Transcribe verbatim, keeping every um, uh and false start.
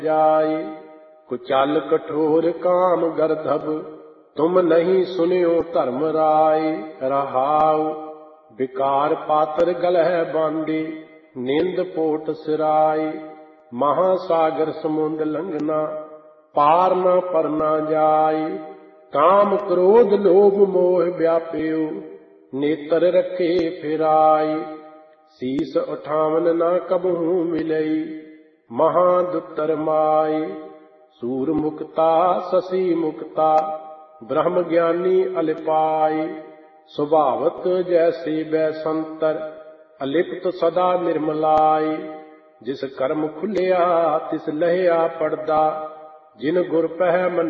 जाय। कुचल कठोर काम गर्धब तुम नहीं सुनियो धर्म राय। रहाउ विकार पातर गलह बांधे निंद पोट सिराय। महासागर समुंद लंघना पार न पर न जाय। काम क्रोध लोभ मोह व्याप्यो नेत्र रखे फिराय। शीस उठावन न कबहू मिलई महादुत्तर माय। सूर मुक्ता शशि मुक्ता ब्रह्म ज्ञानी अलिपाय। स्वभावत जैसे बैसंतर अलिप्त सदा निर्मलाय। जिस कर्म खुलिया तिस लहिया पड़दा जिन गुर पह